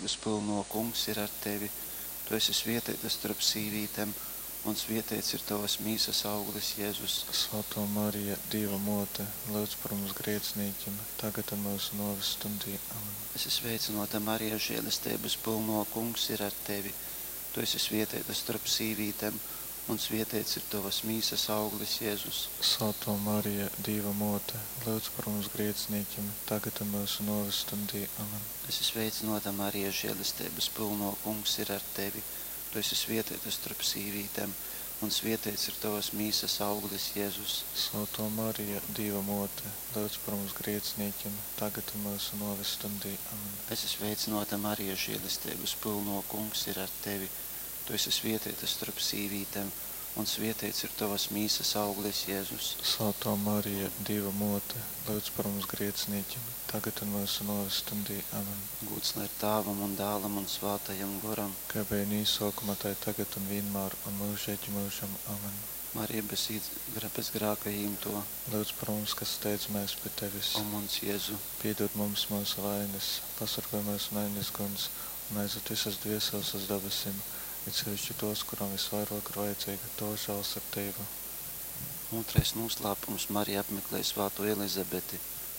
žēlestības pilno kungs ir ar tevi. Tu esi svētīta starp sīvītēm, un svētīts ir tavas mīsas auglis, Jēzus. Svētā Marija, Dieva mote, lūdz par mums grēciniekiem, tagad un mūsu nāves stundī. Amen. Es esmu sveicināta Marija, žēlestības pilno kungs ir ar tevi. Tu esi svētīta starp sīvītēm, un svētīts ir tavas mīsas auglis, Jēzus. Svētā Marija, Dieva mote, lūdz par mums grēciniekiem, tagad un mūsu nāves stundī. Amen. Es esmu sveicināta Marija, žēlestības pilno kungs ir ar tevi. Tu esi svētīta starp sīvītēm, un svētīts ir tavas mīsas auglis, Jēzus. Svētā Marija, Dieva mote, lūdz par mums grēciniekiem, tagad un mūsu nāves stundī. Amen. Es esmu sveicināta Marija, žēlestības pilno kungs ir ar tevi. Tu esi svētīta starp sīvītēm, un svētīts ir tavas mīsas auglis, Jēzus. Svētā Marija, Dieva mote, lūdz par mums grēciniekiem, tagad un mūsu nāves stundī. Amen. Gods lai ir Tēvam un Dēlam un Svētajam Garam. Kā bija nīsākumā, tā tagad un vienmēr un mūžīgi mūžam. Amen. Marija bez grēkajiem to, Lūdz par mums, kas steidzamies pie tevis. un mums Jēzu. Piedod mums mūsu vainas, pasargāj mūsu neaizguns un aizved visas dvēseles uz debesīm, it sevišķi tos, kurām visvairāk ir vajadzīga tava žēlsirdība. Otrais noslēpums: Marija apmeklēja Svēto Elizabeti.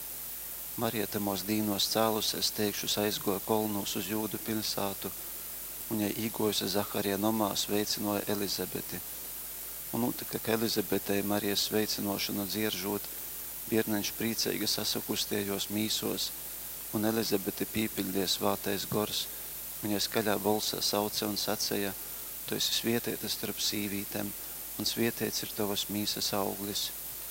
Marija temos dīnos cēlusies, teikšus aizgoja kolnos uz Jūdu pilsētu, un, ja īgojusi Zaharija nomā, sveicinoja Elizabeti. Un notika, ka Elizabetei Marijas sveicinošanu dzieržot, bērniņš priecīgi sasakustējos mīsos, un Elizabete pīpildīja Svētais Gors. Viņa skaļā balsā sauca un sacēja: Tu esi svētīta starp sīvītēm, un svētīts ir tavas mīsas auglis.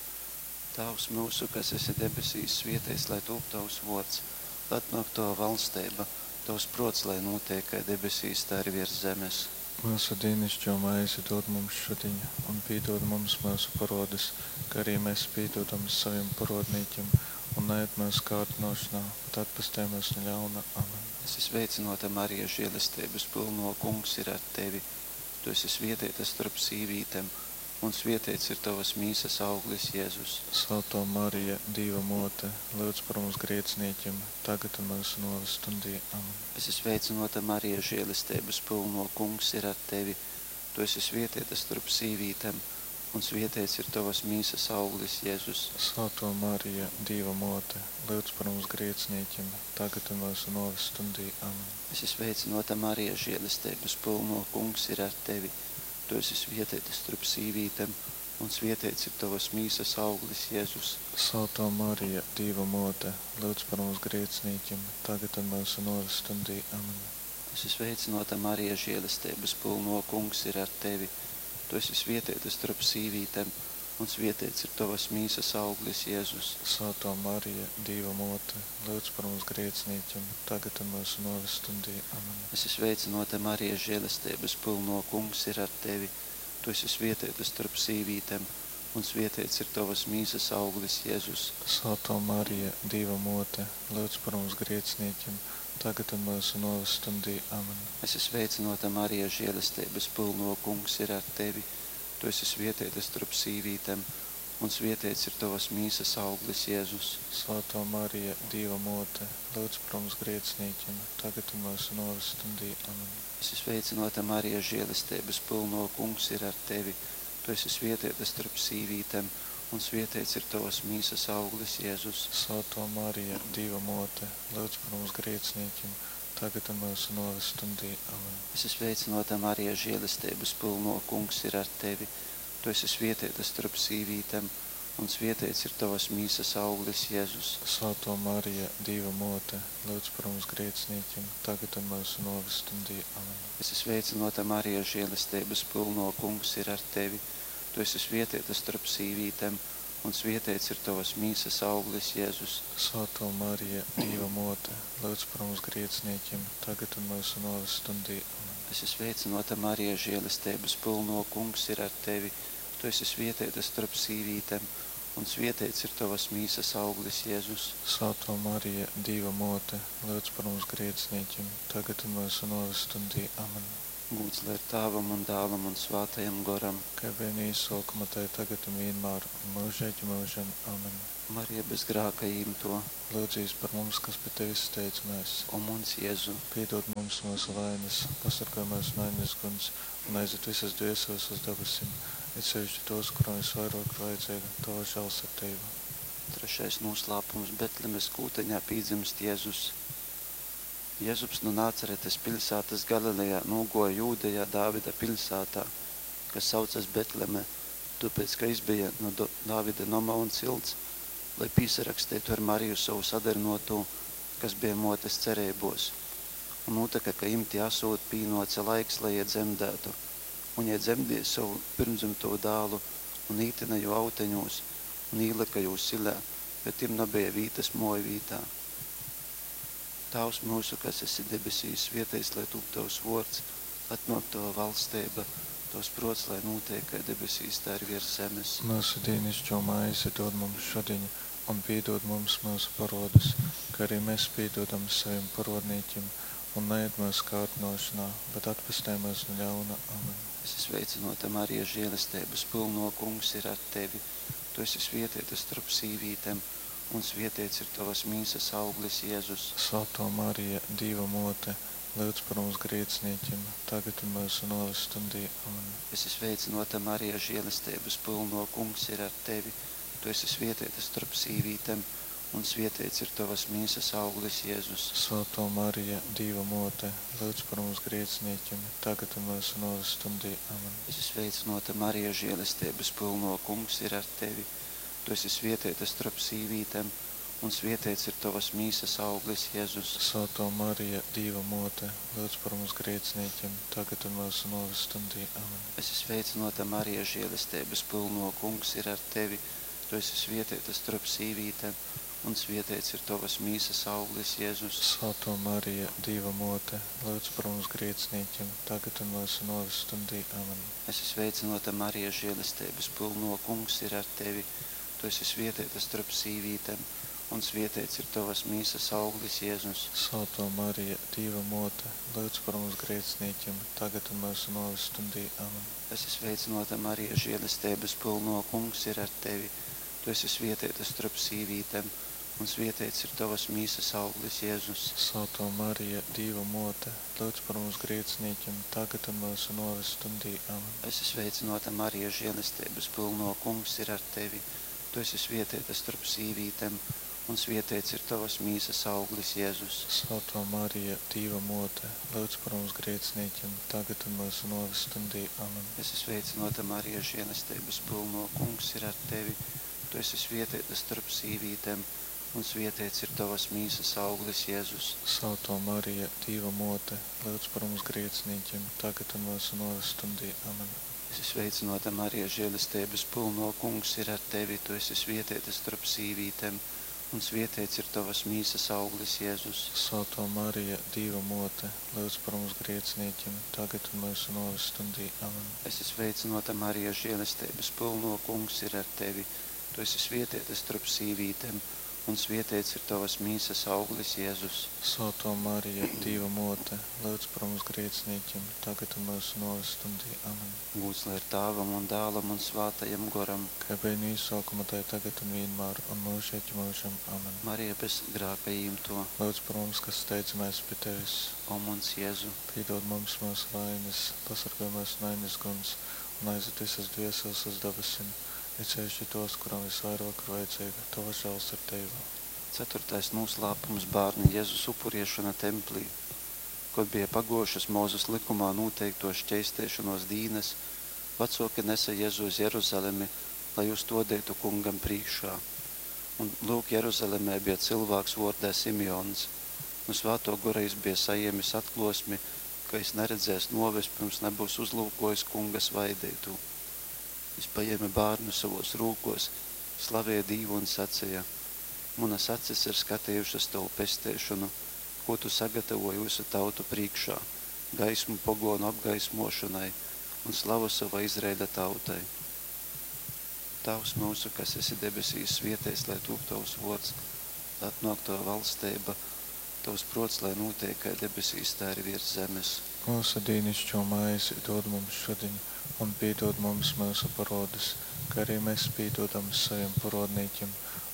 Tēvs mūsu, kas esi debesīs, svētīts, lai top tavs vārds, lai atnāk tava valstība, tavs prots, lai notiek kā debesīs, tā ir virs zemes. Mūsu dienascho maizi dod mums šodien, un piedod mums mūsu parodus, kā arī mēs piedodam saviem parodniekiem, un neiet mūsu kārdinošanā, bet atpestē mūs no ļauna. Amen. Es esmu sveicināta Marija, žēlestības pilno kungs ir ar tevi. Tu esi svētīta starp sīvītēm, un svētīts ir tavas mīsas auglis, Jēzus. Svētā Marija, Dieva mote, lūdz par mums grēciniekiem, tagad un mūsu nāves stundī. Amen. Es esmu sveicināta Marija, žēlestības pilno kungs ir ar tevi. Tu esi svētīta starp sīvītēm, un svētīts ir tavas mīsas auglis, Jēzus. Svētā Marija, Dieva mote, lūdz par mums grēciniekiem, tagad un mūsu nāves stundī. Amen. Es esmu sveicināta Marija, žēlestības pilno kungs ir ar tevi. Tu esi svētīta starp sīvītēm, un svētīts ir tavas mīsas auglis, Jēzus. Svētā Marija, Dieva mote, lūdz par mums grēciniekiem, tagad un mūsu nāves stundī. Amen. Es esmu sveicināta Marija, žēlestības pilno kungs ir ar tevi. Tu esi svētīta starp sīvītēm, un svētīts ir tavas mīsas auglis, Jēzus. Svētā Marija, Dieva mote, lūdz par mums grēciniekiem, tagad un mūsu nāves stundī. Amen. Es esmu sveicināta Marija, žēlestības pilno kungs ir ar tevi. Tu esi svētīta starp sīvītēm, un svētīts ir tavas mīsas auglis, Jēzus. Svētā Marija, Dieva mote, lūdz par mums grēciniekiem, tagad un mūsu nāves stundī. Amen. Es esmu sveicināta Marija, žēlestības pilno kungs ir ar tevi. Tu esi svētīta starp sīvītēm, un svētīts ir tavas mīsas auglis, Jēzus. Svētā Marija, Dieva mote, lūdz par mums grēciniekiem, tagad un mūsu nāves stundī. Amen. Es esmu sveicināta Marija, žēlestības pilno kungs ir ar tevi. Tu esi svētīta starp sīvītēm, un svētīts ir tavas mīsas auglis, Jēzus. Svētā Marija, Dieva mote, lūdz par mums grēciniekiem, tagad un mūsu nāves stundī. Amen. Es esmu sveicināta Marija, žēlestības pilno kungs ir ar tevi. Tu esi svētīta starp sīvītēm, un svētīts ir tavas mīsas auglis, Jēzus. Svētā Marija, Dieva mote, lūdz par mums grēciniekiem, tagad un mūsu nāves stundī. Amen. Es esmu sveicināta Marija, žēlestības pilno kungs ir ar tevi. Tu esi svētīta starp sīvītēm, un svētīts ir tavas mīsas auglis, Jēzus. Svētā Marija, Dieva mote, lūdz par mums grēciniekiem, tagad un mūsu nāves stundī. Amen. Es esmu sveicināta Marija, žēlestības pilno kungs ir ar tevi. Tu esi svētīta starp sīvītēm, un svētīts ir tavas mīsas auglis, Jēzus. Svētā Marija, Dieva mote, lūdz par mums grēciniekiem, tagad un mūsu nāves stundī. Amen. Gods lai ir Tēvam un Dēlam un Svētajam Garam. Kā bija nīsākumā, tā tagad un vienmēr un mūžīgi mūžam. Amen. Marija bez grāka īmto, lūdzīs par mums, kas pie tevis steicamies. o mums Jēzu, Piedod mums mūsu vainas, pasargāj mūs no aizsguns un aizved visas dvēseles uz debesīm, it sevišķi tos, kuriem visvairāk vajadzīga tava žēlsirdība. trešais noslēpums Betlemes kūteņā pīdzimst Jēzus. Jēzus no Nācaretes pilsētas Galilejā nogoja Jūdejā Dāvida pilsētā, kas saucas Betleme, tāpēc, ka izbija no Dāvida noma un cilts, lai pīsarakstītu ar Mariju savu sadarinoto, kas bija motes cerībos. Un notaka, ka imti asūt pīnoca laiks, lai iedzemdētu. Un iedzemdīja savu pirmdzimto dālu un ītina jau auteņos un īlika jau silē, bet im nebija vītas moja vītā. Tavs mūsu, kas esi debesīs, svētais, lai tūp tavs vārds, atnāk tava valstība, tavs prots, lai notiek, kā debesīs, tā ir virs zemes. Mūsu dienascho maizi dod mums šodien, un piedod mums mūsu parodus, kā arī mēs piedodam saviem parodnīkiem, un neiet mūsu kārdinošanā, bet atpestē mūs no ļauna. Amen. Es esmu sveicinota Marija, žēlastības pilno, Kungs ir ar tevi. Tu esi svētīta starp sīvītēm, un svētīts ir tavas mīsas auglis, Jēzus. Svētā Marija, Dieva mote, lūdz par mums grēciniekiem, tagad un mūsu nāves stundī. Amen. Es esmu sveicinota Marija, žēlastības pilno, Kungs ir ar tevi. Tu esi svētīta starp sīvītēm, un svētīts ir tavas mīsas auglis, Jēzus. Svētā Marija, Dieva mote, lūdz par mums grēciniekiem, tagad un mūsu nāves stundī. Amen. Es esmu sveicinota Marija, žēlastības pilno, Kungs ir ar tevi. Tu esi svētīta starp sīvītēm, un svētīts ir tavas mīsas auglis, Jēzus. Svētā Marija, Dieva mote, lūdz par mums grēciniekiem, tagad un mūsu nāves stundī. Amen. Es esmu sveicinota Marija, žēlastības pilno, Kungs ir ar tevi. Tu esi svētīta starp sīvītēm, un svētīts ir tavas mīsas auglis, Jēzus. Svētā Marija, Dieva mote, lūdz par mums grēciniekiem, tagad un mūsu nāves stundī. Amen. Es esmu sveicinota Marija, žēlastības pilno, Kungs ir ar tevi. Tu esi svētīta starp sīvītēm, un svētīts ir tavas mīsas auglis, Jēzus. Svētā Marija, Dieva mote, lūdz par mums grēciniekiem, tagad un mūsu nāves stundī. Amen. Es esmu sveicinota Marija, žēlastības pilno, Kungs ir ar tevi. Tu esi svētīta starp sīvītēm, un svētīts ir tavas mīsas auglis, Jēzus. Svētā Marija, Dieva mote, lūdz par mums grēciniekiem, tagad un mūsu nāves stundī. Amen. Es esmu sveicinota Marija, žēlastības pilno, Kungs ir ar tevi. Tu esi svētīta starp sīvītēm, un svētīts ir tavas mīsas auglis, Jēzus. Svētā Marija, Dieva mote, lūdz par mums grēciniekiem, tagad un mūsu nāves stundī. Amen. Es esmu sveicinota Marija, žēlastības pilno, Kungs ir ar tevi. Tu esi svētīta starp sīvītēm, un svētīts ir tavas mīsas auglis, Jēzus. Svētā Marija, Dieva mote, lūdz par mums grēciniekiem, tagad un mūsu nāves stundī. Amen. Es esmu sveicinota Marija, žēlastības pilno, Kungs ir ar tevi. Tu esi svētīta starp sīvītēm, un svētīts ir tavas mīsas auglis, Jēzus. Svētā Marija, Dieva mote, lūdz par mums grēciniekiem, tagad un mūsu nāves stundī. Amen. Es esmu sveicinota Marija, žēlastības pilno, Kungs ir ar tevi. Tu esi svētīta starp sīvītēm, un svētīts ir tavas mīsas auglis, Jēzus. Svētā Marija, Dieva mote, lūdz par mums grēciniekiem, tagad un mūsu nāves stundī. Amen. Lūdz, lai ir Tēvam un Dēlam un Svētajam Goram. Kā bija no izsākuma, tā tagad un vienmēr, un mūžīgi mūžam. Amen. Marija bez grāka īmto, Lūdz par mums, kas steicamies pie tevis. o mums Jēzu. Piedod mums mūsu vainas, pasargāj mūs no aizsguns, un aizved visas dvēseles uz debesīm, it sevišķi tos, kuram visvairāk ir vajadzīga tava žēlsirdība. 4. noslēpums bērna Jēzus upuriešana templī. Kad bija pagošas Mūzes likumā noteikto šķeistēšanos dīnes, vecāki nesa Jēzu uz Jeruzalemi, lai uz to dētu kungam priekšā. Un lūk, Jeruzalemē bija cilvēks vārdā Simeons. No Svēto gora bija saņēmis atklosmi, ka es neredzēs noves, pirms nebūs uzlūkojis kunga svaidītu. Es paņēmu bērnu savos rūkos, slavēja Dievu un sacīja: Manas acis ir skatījušas tavu pestēšanu, ko tu sagatavoji visu tautu priekšā, gaismu pagonu apgaismošanai un slavu savai Izraēļa tautai. Tavs mūsu, kas esi debesīs, svētīts, lai tūp tavs vārds, atnāk tava valstība, tavs prots, lai notiek, kā debesīs, tā ir virs zemes. Mūsu dienascho maizi dod mums šodien, un piedod mums mūsu parodus, kā arī mēs piedodam saviem parodnīkiem,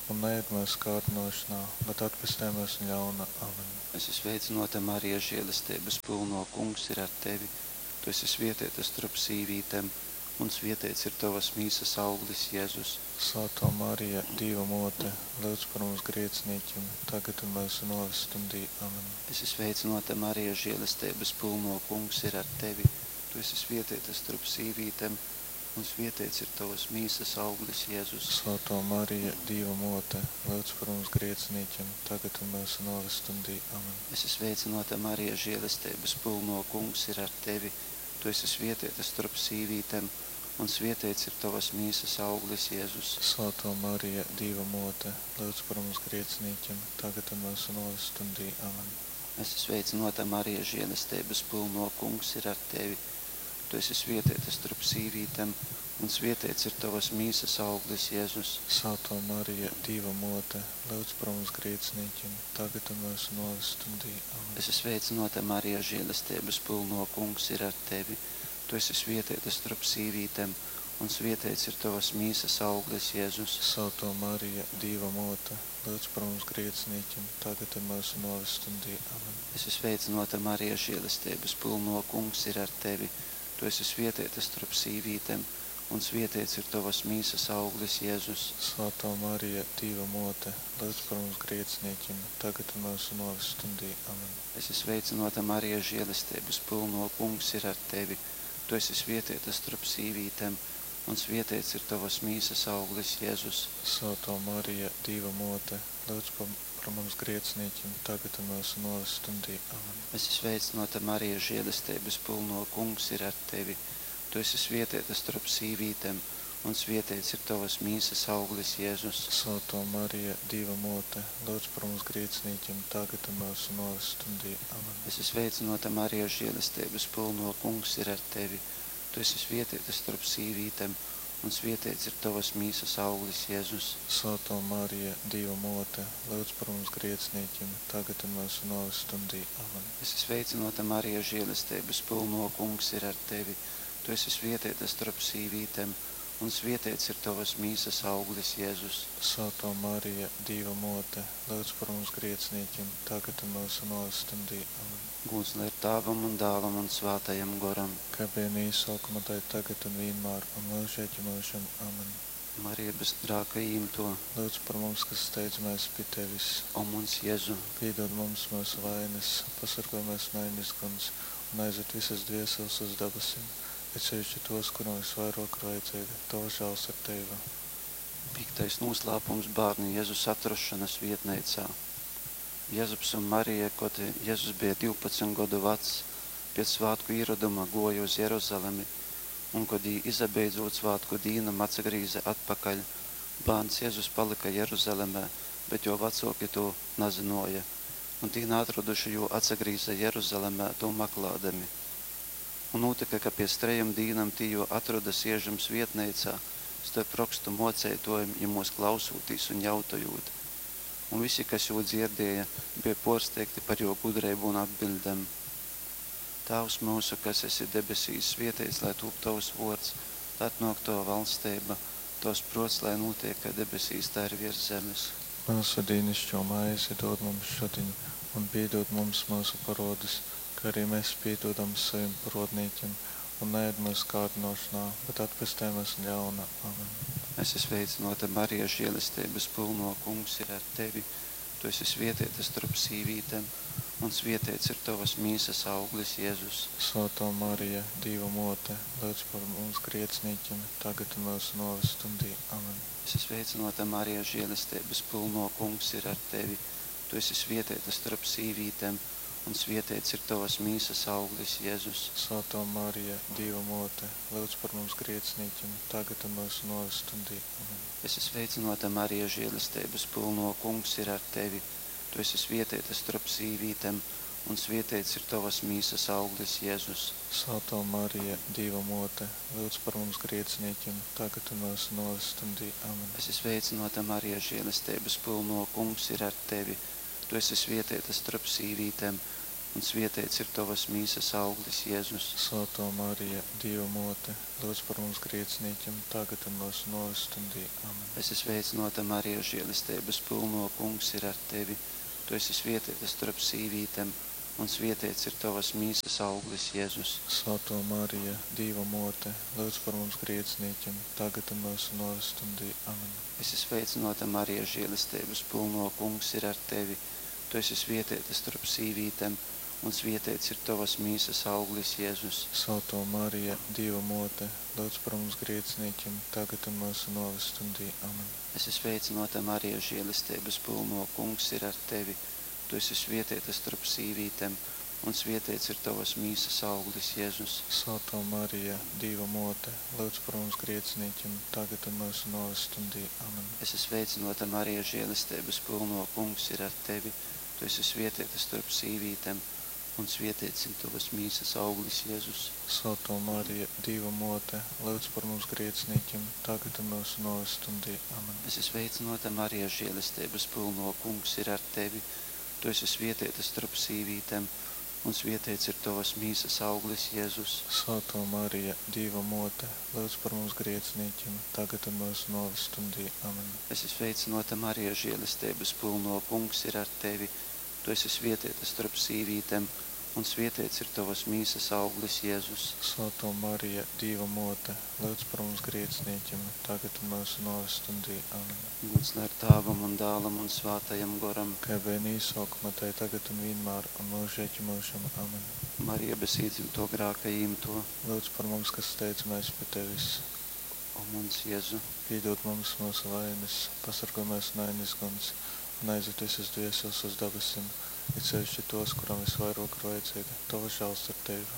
un neiet mūsu kārdinošanā, bet atpestē mūs no ļauna. Amen. Es esmu sveicināta, Marija, žēlastības pilno, kungs ir ar tevi. Tu esi svētīta starp sīvītēm, un svētīts ir tavas mīsas auglis, Jēzus. Svētā Marija, Dieva mote, lūdz par mums grēciniekiem, tagad un mūsu nāves stundī. Amen. Es esmu sveicināta, Marija, žēlastības pilno, kungs ir ar tevi. Tu esi svētīta starp sīvītēm, un svētīts ir tavas mīsas auglis, Jēzus. Svētā Marija, Dieva mote, lūdz par mums grēciniekiem, tagad un mūsu nāves stundī. Amen. Es esmu sveicināta, Marija, žēlastības pilno, kungs ir ar tevi. Tu esi svētīta starp sīvītēm, un svētīts ir tavas mīsas auglis, Jēzus. Svētā Marija, Dieva mote, lūdz par mums grēciniekiem, tagad un mūsu nāves stundī. Amen. Es esmu sveicināta, Marija, žēlastības pilno, kungs ir ar tevi. Tu esi svētīta starp sīvītēm, un svētīts ir tavas mīsas auglis, Jēzus. Svētā Marija, Dieva mote, lūdz par mums grēciniekiem, tagad un mūsu nāves stundī. Amen. Es esmu sveicināta, Marija, žēlastības pilno, kungs ir ar tevi. Tu esi svētīta starp sīvītēm, un svētīts ir tavas mīsas auglis, Jēzus. Svētā Marija, Dieva mote, lūdz par mums grēciniekiem, tagad un mūsu nāves stundī. Amen. Es esmu sveicināta, Marija, žēlastības pilno, kungs ir ar tevi. Tu esi svētīta starp sīvītēm, un svētīts ir tavas mīsas auglis, Jēzus. Svētā Marija, Dieva mote, lūdz par mums grēciniekiem, tagad un mūsu nāves stundī. Amen. Es esmu sveicināta, Marija, žēlastības pilno, kungs ir ar tevi. Tu esi svētīta starp sīvītēm, un svētīts ir tavas mīsas auglis, Jēzus. Svētā Marija, Dieva mote, lūdz par mums grēciniekiem, tagad un mūsu nāves stundī. Amen. Es esmu sveicināta, Marija, žēlastības pilno, kungs ir ar tevi. Tu esi svētīta starp sīvītēm, un svētīts ir tavas mīsas auglis, Jēzus. Svētā Marija, Dieva mote, lūdz par mums grēciniekiem, tagad un mūsu nāves stundī. Amen. Es esmu sveicināta, Marija, žēlastības pilno, kungs ir ar tevi. Tu esi svētīta starp sīvītēm, un svētīts ir tavas mīsas auglis, Jēzus. Svētā Marija, Dieva mote, lūdz par mums grēciniekiem, tagad un mūsu nāves stundī. Amen. Es esmu sveicināta, Marija, žēlastības pilno, kungs ir ar tevi. Tu esi svētīta starp sīvītēm, un svētīts ir tavas mīsas auglis, Jēzus. Svētā Marija, Dieva mote, lūdz par mums grēciniekiem, tagad un mūsu nāves stundī. Amen. Gūts lai ir Tēvam un Dēlam un Svētajam Goram. Kā bija sākumā, tā ir tagad un vienmēr, un mūžīgi mūžam. Amen. Marija bez grēka īmto, Lūdz par mums, kas steidzamies pie tevis. o mums Jēzu. Piedod mums mūsu vainas, pasargā mēs no ienaidniecības un aizved visas dvēseles uz debesīm. Ir sevišķi tos, kuriem visvairāk vajadzīga tava žēlsirdība. Piktais noslēpums bērnu Jēzus atrašanās vietnīcā. Jēzus un Marija, kad Jēzus bija 12 gadu vecs, pēc svētku ieraduma goja uz Jeruzalemi, un kad izabeidzot svētku dīnam atsagrīza atpakaļ, bērns Jēzus palika Jeruzalemē, bet jo vecāki to nezināja, un tī neatraduši jo atsagrīza Jeruzalemē to meklēdami. Un notika, ka pēc 3 dīnam tī jo atrada siežams vietnīcā, starp rakstu mocētojiem, ja mūs klausūtīs un jautojot. Un visi, kas jau dzirdēja, bija porsteigti par jo gudrību un atbildēm. Tēvs mūsu, kas esi debesīs, svētīts, lai tūp tavs vārds, lai atnāk tava valstība, tavs prots, lai notiek, kā debesīs, tā ir virs zemes. Mūsu dienascho maizi dod mums šodien, un piedod mums mūsu parodus, kā arī mēs piedodam saviem parodniekiem, un neied mūsu kārdinošanā, bet atpestē mūs no ļauna. Amen. Es esmu sveicināta, Marija, žēlastības pilno, kungs ir ar tevi. Tu esi svētīta starp sīvītēm, un svētīts ir tavas mīsas auglis, Jēzus. Svētā Marija, Dieva mote, lūdz par mums grēciniekiem, tagad un mūsu nāves stundī. Amen. Es esmu sveicināta, Marija, žēlastības pilno, kungs ir ar tevi. Tu esi svētīta starp sīvītēm, un svētīts ir tavas mīsas auglis, Jēzus. Svētā Marija, Dieva mote, lūdz par mums grēciniekiem, tagad un mūsu nāves stundī. Amen. Es esmu sveicināta, Marija, žēlastības pilno, kungs ir ar tevi. Tu esi svētīta starp sīvītēm, un svētīts ir tavas mīsas auglis, Jēzus. Svētā Marija, Dieva mote, lūdz par mums grēciniekiem, tagad un mūsu nāves stundī. Amen. Es esmu sveicināta, Marija, žēlastības pilno, kungs ir ar tevi. Tu esi svētīta starp sīvītēm, un svētīts ir tavas mīsas auglis, Jēzus. Svētā Marija, Dieva mote, lūdz par mums grēciniekiem, tagad un mūsu nāves stundī. Amen. Es esmu sveicināta, Marija, žēlistības pilno, Kungs ir ar tevi. Tu esi svētīta starp sīvītēm, un svētīts ir tavas mīsas auglis, Jēzus. Svētā Marija, Dieva mote, lūdz par mums grēciniekiem, tagad un mūsu nāves stundī. Amen. Es esmu sveicināta, Marija, žēlistības pilno, Kungs ir ar tevi. Tu esi svētīta starp sīvītēm, un svētīts ir tavas mīsas auglis, Jēzus. Svētā Marija, Dieva mote, lūdz par mums grēciniekiem, tagad un mūsu nāves stundī. Amen. Es esmu sveicināta, Marija, žēlistības pilno, Kungs ir ar tevi. Tu esi svētīta starp sīvītēm, un svētīts ir tavas mīsas auglis, Jēzus. Svētā Marija, Dieva mote, lūdz par mums grēciniekiem, tagad un mūsu nāves stundī. Amen. Es esmu sveicināta, Marija, žēlistības pilno, Kungs ir ar tevi. Tu esi svētīta starp sīvītēm, un svētīts ir tavas mīsas auglis, Jēzus. Svētā Marija, Dieva mote, lūdz par mums grēciniekiem, tagad un mūsu nāves stundī. Amen. Es esmu sveicināta, Marija, žēlistības pilno, Kungs ir ar tevi. Tu esi svētīta starp sīvītēm, un svētīts ir tavas mīsas auglis, Jēzus. Svētā Marija, Dieva mote, lūdz par mums grēciniekiem, tagad un mūsu nāves stundī. Amen. Es esmu sveicināta, Marija, žēlistības pilno, Kungs ir ar tevi. Tu esi svētīta starp sīvītēm, un svētīts ir tavas mīsas auglis, Jēzus. Svētā Marija, Dieva mote, lūdz par mums grēciniekiem, tagad un mūsu nāves stundī. Amen. Gods lai ir Tēvam un Dēlam un Svētajam Goram. Kā bija sākumā, tā tagad un vienmēr, un mūžīgi mūžam. Amen. Marija bez īdzimto grāka īmto, Lūdz par mums, kas steidzamies pie tevis. o mums, Jēzu. Piedod mums mūsu vainas, pasargā mēs no ienaidnieka un aizved visas dvēseles uz debesīm, it sevišķi tos, kuram visvairāk ir vajadzīga tava žēlsirdība.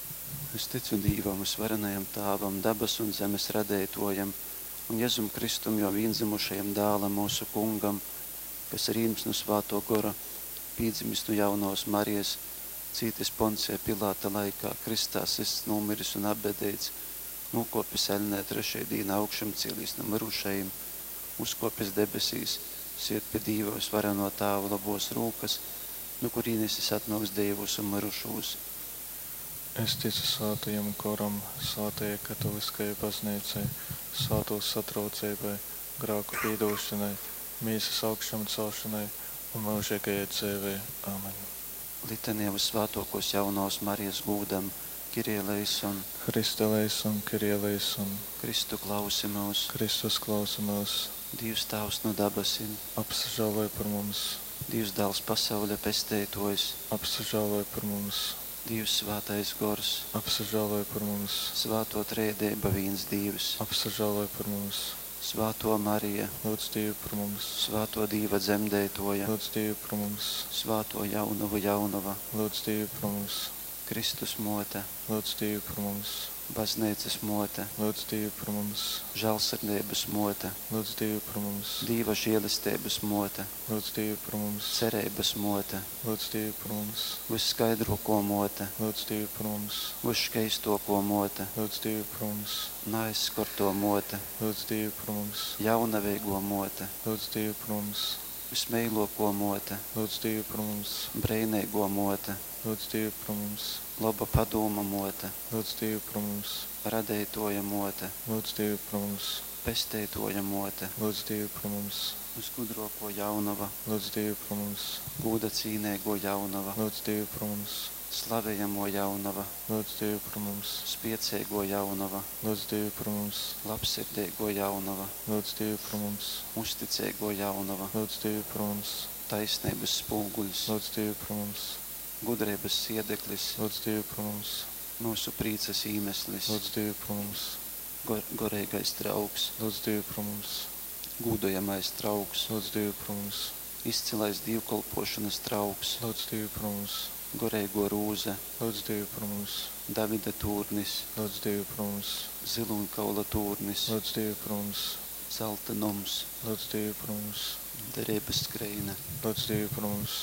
Es ticu Dievam, visvarenajam Tēvam, dabas un zemes radētojam, un Jēzum Kristum, jo vienzimušajam dēlam mūsu kungam, kas ir īms no Svēto Gora, pīdzimis no jaunos Marijas, cītis Poncija Pilāta laikā, kristās ists nomiris un apbedēts, nokopis eļnē trešajā dienā augšam cēlīs no mirušajiem, uzkopis debesīs, siet pie Dieva visvareno Tēva labos rūkas, no kurienes es atnāks Dievus un mirušos. Es ticu svētajam koram, svētajai katoliskajai baznīcai, svētos satraucībai, grēku piedošanai, mīsas augšam celšanai un mūžīgajai dzīvei. Amen. Litaniem uz svētokos jaunos Marijas gūdam, Kyrie eleison, Kriste eleison, Kyrie eleison, Kristu klausimos, Kristus klausimos, Dievs Tēvs no dabasim, apsažāloj par mums, Dievs Dēls pasauļa pestētojs, apsažāloj par mums, Dievs Svētais Gors, apsažāloj par mums, Svēto trēdība viens Dievs, apsažāloj par mums, Svēto Marija, lūdz Dievu par mums, Svēto Dieva dzemdētoja, lūdz Dievu par mums, Svēto jaunava, lūdz Dievu par mums, Kristus mote, lūdz Dievu par mums, baznīcas mote, lūdz Dievu par mums, žēlsirdības mote, lūdz Dievu par mums, Dieva žēlistības mote, lūdz Dievu par mums, cerības mote, lūdz Dievu par mums, visskaidrāko mote, lūdz Dievu par mums, visskaistāko mote, lūdz Dievu par mums, neaizskarto mote, lūdz Dievu par mums, jaunavīgo mote, lūdz Dievu par mums, vismīļāko mote, lūdz Dievu par mums, brīnīgo mote, lūdz Dievu par mums, laba padoma mote, lūdz Dievu par mums, radētoja mote, lūdz Dievu par mums, pestētoja mote, lūdz Dievu par mums, visgudrāko jaunava, lūdz Dievu par mums, gūda cīnīgo jaunava, lūdz Dievu par mums, slavējamo jaunava, lūdz Dievu par mums, spiecīgo jaunava, lūdz Dievu par mums, labsirdīgo jaunava, lūdz Dievu par mums, uzticīgo jaunava, lūdz Dievu par mums, taisnības spūguļs, lūdz Dievu par mums, gudrības siedeklis, lūdz Dievu par mums, mūsu prīcas īmeslis, lūdz Dievu par mums, gorīgais trauks, lūdz Dievu par mums, gūdojamais trauks, lūdz Dievu par mums, izcilais dievkalpošanas trauks, lūdz Dievu par mums, gorīgo rūze, lūdz Dievu par mums, Davida tūrnis, lūdz Dievu par mums, ziluņkaula tūrnis, lūdz Dievu par mums, zelta nums, lūdz Dievu par mums, derības skreina, lūdz Dievu par mums,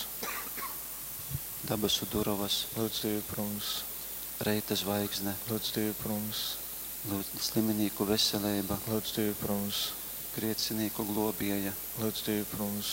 dabasu durovas, lūdz Dievu par mums, reita zvaigzne, lūdz Dievu par mums, sliminīku veselība, lūdz Dievu par mums, griecinīku globieja, lūdz Dievu par mums,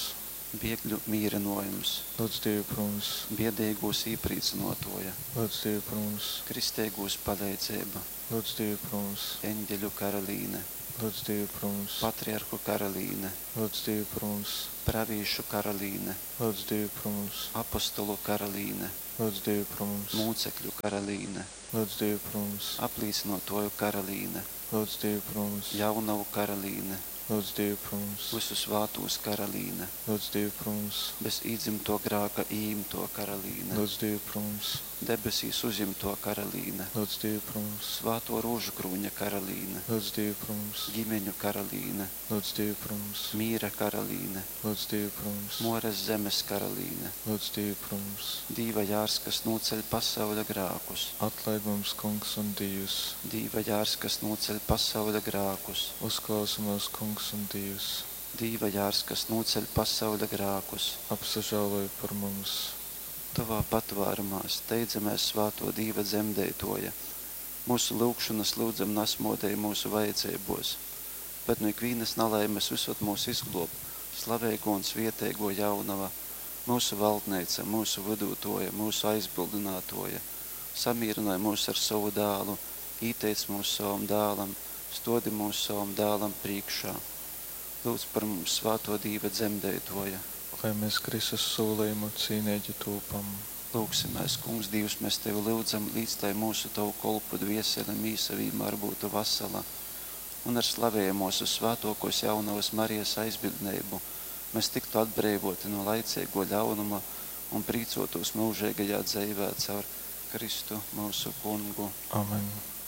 Biegļu mīrenojums, Lūdz Dievu par mums, biedīgūs īprīcinotoja, lūdz Dievu par mums, kristēgūs paļaicība, lūdz Dievu par mums, eņģeļu karalīne, lūdz Dievu par mums, patriarhu karalīne, lūdz Dievu par mums, pravīšu karalīne, lūdz Dievu par mums, apostolu karalīne, lūdz Dievu par mums, mūcekļu karalīne, lūdz Dievu par mums, aplīcinotoju karalīne, lūdz Dievu par mums, jaunavu karalīne, lūdz Dievu par mums, visu svātūs karalīne, lūdz Dievu par mums, bez īdzimto grāka īimto karalīne, lūdz Dievu par mums, debesīs uzimto karalīne, lūdz Dievu par mums, svāto rūžu krūņa karalīne, lūdz Dievu par mums, ģimeņu karalīne, lūdz Dievu par mums, mīra karalīne, lūdz Dievu par mums, Mores zemes karalīne, lūdz Dievu par mums, Dīva jārs, kas noceļ pasaules grākus, atlaid mums, Kungs un Dievs, Dīva jārs, kas noceļ pasaules grākus, uzklausa mūs, Kungs un Dievs, Dīva jārs, kas noceļ pasaules grākus, apsažāloj par mums, tavā patvārumā steidzamies svāto Dīva dzemdētoja, mūsu lūgšanas lūdzam nasmodēja mūsu vajadzībos, bet no ikvīnas nalaimes visot mūs izglob, slavēgo un svietēgo jaunava, mūsu valdneica, mūsu vadūtoja, mūsu aizbildinātoja, samierināja mūs ar savu dālu, īteic mūsu savam dālam, stodi mūsu savam dālam priekšā. Lūdz par mums svāto Dīva dzemdētoja. lai mēs Kristus sūlījumu cīnēģi tūpam. Lūksimies, Kungs, Dievs, mēs Tevi lūdzam, līdz tai mūsu Tavu kolpu dvieseli mīsavīm ar būtu vasala, un ar slavēju mūsu svātokos jaunavas Marijas aizbildneibu, mēs tiktu atbrīvoti no laicīgo ļaunuma un prīcotos mūžīgajā dzīvē caur Kristu mūsu Kungu. Amen.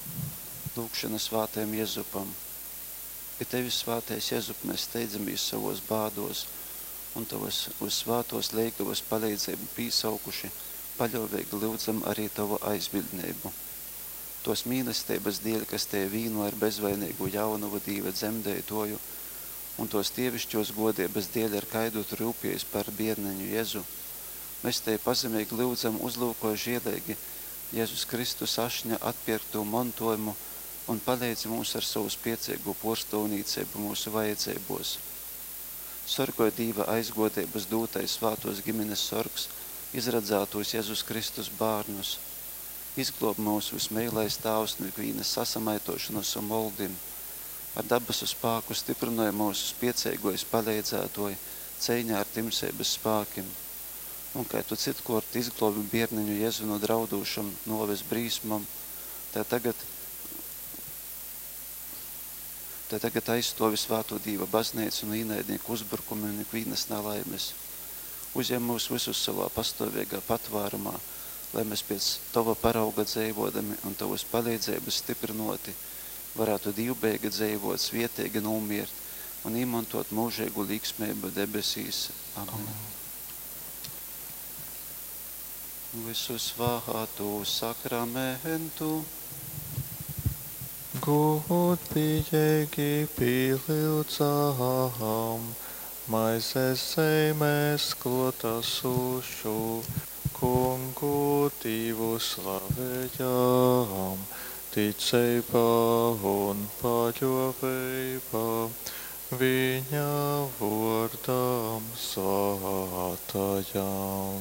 Lūkšana svātajam Jezupam. Pie Tevis svātais Jezup, mēs steidzamies savos bādos un Tavas uz svātos leikavas palīdzību pīsaukuši, paļovīgi lūdzam arī Tavu aizbildneibu. Tos mīlestības dēļ, kas Tevi vīno ar bezvainīgu jaunavu Dīva dzemdētoju, un tos tievišķos godības dēļ ar kaidotu rūpējas par bērneņu Jezu, mēs Tevi pazemīgi lūdzam uzlūkoju žiedēgi Jēzus Kristus ašņa atpirktu mantojumu un palīdzi mūs ar savu spiecīgu porstāvnīcību mūsu vajadzībos. Sorgoj Dīva aizgodības dūtais svātos ģimenes sorgs, izradzētos Jēzus Kristus bārnus, izglob mūsu vismīlais Tavs no ikvīnas sasamaitošanas un moldim, ar dabasu spāku stiprināja mūsu spiecīgos palīdzētoju cīņā ar timsības spākim, un kā Tu citkort izglobi bērniņu Jēzu no draudūšam noves brīsmam, tā tagad aizstovi svāto Dīva baznīcu un īnaidnieku uzbrukumi un ikvīnas nelaimes. Uzņem mūs visus savā pastāvīgā patvārumā, lai mēs pēc Tava parauga dzīvodami un Tavas palīdzības stiprinoti varētu divbēgi dzīvot, svietīgi nomiert un izmantot mūžīgu līksmību debesīs. Amen. Visu svātu sakramentu Godpieejīgi pielūdzām, maizes zemes klotas ušu, Kungu Dievu slavējām, ticībā un paļāvībā, viņa vārdām svātajām.